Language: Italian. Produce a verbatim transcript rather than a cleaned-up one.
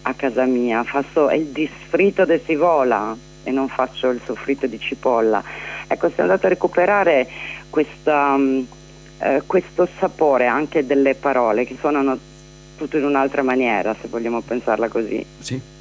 a casa mia, faccio il disfritto di sivola e non faccio il soffritto di cipolla. Ecco, sono andata a recuperare questa, um, eh, questo sapore anche delle parole che suonano tutto in un'altra maniera, se vogliamo pensarla così. Sì.